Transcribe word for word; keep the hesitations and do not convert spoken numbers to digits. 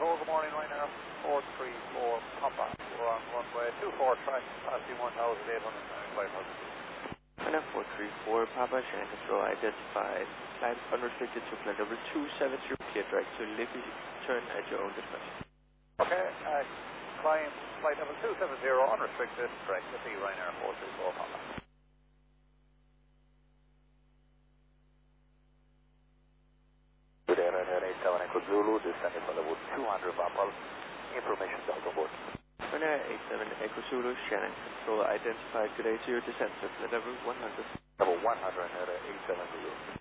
Control, good morning, Ryanair four three four Papa. We're on runway two four track, passing one thousand eight hundred ninety-five thousand. Ryanair four three four Papa, Shannon Control identified. Flight unrestricted to flight number two seven zero, clear direct to Liffey, turn at your own discretion. Okay, uh, climb flight number two seven zero, unrestricted, direct to Liffey, Ryanair four three four Papa. Good day, Ryanair eight seven Echo Zulu, descending from level two hundred Papa. Information Delta board. Ryanair eight seven Echo Zulu, Shannon Control identified. Good day to your descent to flight level one hundred. Level one hundred, Ryanair eight seven Zulu.